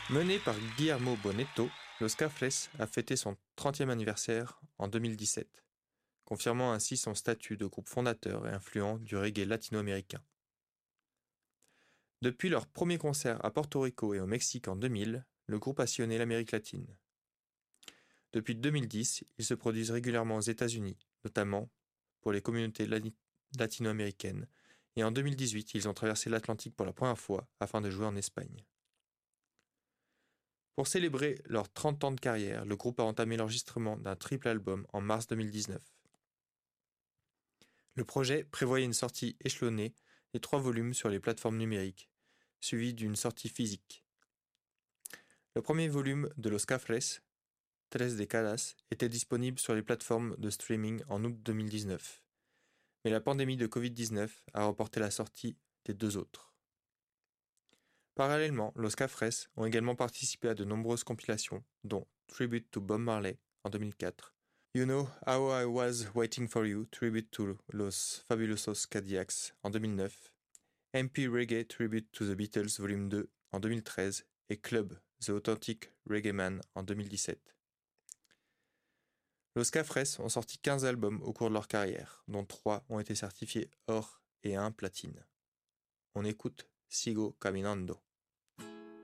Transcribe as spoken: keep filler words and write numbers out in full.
Mené par Guillermo Bonetto, Los Cafres a fêté son trentième anniversaire en deux mille dix-sept, confirmant ainsi son statut de groupe fondateur et influent du reggae latino-américain. Depuis leur premier concert à Porto Rico et au Mexique en deux mille, le groupe a sillonné l'Amérique latine. Depuis deux mille dix, ils se produisent régulièrement aux États-Unis, notamment pour les communautés latino-américaines, et en deux mille dix-huit, ils ont traversé l'Atlantique pour la première fois afin de jouer en Espagne. Pour célébrer leurs trente ans de carrière, le groupe a entamé l'enregistrement d'un triple album en mars deux mille dix-neuf. Le projet prévoyait une sortie échelonnée des trois volumes sur les plateformes numériques, suivie d'une sortie physique. Le premier volume de Los Cafres, Tres Décadas, était disponible sur les plateformes de streaming en août deux mille dix-neuf, mais la pandémie de covid dix-neuf a reporté la sortie des deux autres. Parallèlement, Los Cafres ont également participé à de nombreuses compilations, dont Tribute to Bob Marley en deux mille quatre, You Know How I Was Waiting for You, Tribute to Los Fabulosos Cadillacs en deux mille neuf, M P Reggae Tribute to the Beatles Volume deux en deux mille treize et Club, The Authentic Reggae Man en deux mille dix-sept. Los Cafres ont sorti quinze albums au cours de leur carrière, dont trois ont été certifiés or et un platine. On écoute Sigo Caminando.